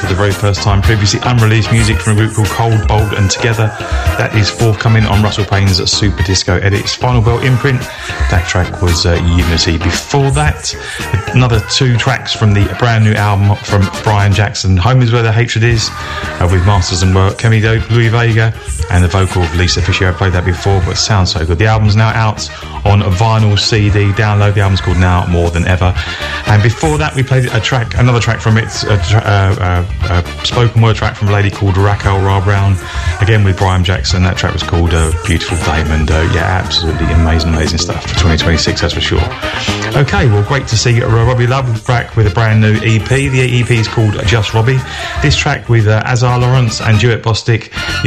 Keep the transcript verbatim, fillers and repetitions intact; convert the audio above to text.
for the very first time. Previously unreleased music from a group called Cold, Bold and Together. That is forthcoming on Russell Payne's Super Disco Edits Final Bell imprint. That track was uh, Unity. Before that, another two tracks from the brand new album from Brian Jackson. Home is Where the Hatred Is, uh, with masters and work Kemi Dope, Louis Vega, and the vocal of Lisa Fisher. I played that before, but it sounds so good. The album's now out on vinyl, C D, download. The album's called Now More Than Ever. And before that, we played a track, another track from it, a, tra- uh, uh, a spoken word track from a lady called Raquel Ra Brown, again with Brian Jackson. That track was called uh, Beautiful Dame, and uh, yeah, absolutely amazing, amazing stuff for twenty twenty-six, that's for sure. Okay, well, great to see Robbie Love back with a brand new E P. The E P is called Just Robbie. This track with uh, Azar Lawrence and Duet Bostic